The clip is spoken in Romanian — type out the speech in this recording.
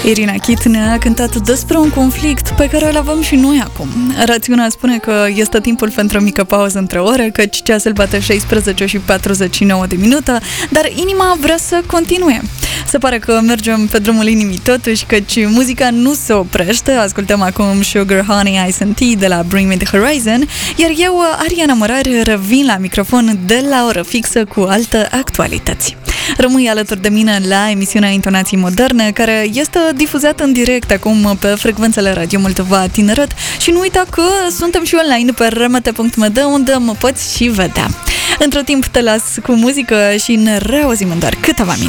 Irina Kit ne-a cântat despre un conflict pe care îl avem și noi acum. Rațiunea spune că este timpul pentru o mică pauză între ore, căci ceasul bate 16:49 de minute, dar inima vrea să continue. Se pare că mergem pe drumul inimii totuși, căci muzica nu se oprește. Ascultăm acum Sugar Honey Ice and Tea de la Bring Me The Horizon, iar eu, Ariana Mărari, revin la microfon de la oră fixă cu alte actualități. Rămâi alături de mine la emisiunea Intonații Moderne, care este difuzată în direct acum pe frecvențele Radio Moldova Tineret și nu uita că suntem și online pe rmt.md, unde mă poți și vedea. Între timp te las cu muzică și ne reauzim în doar câteva minute.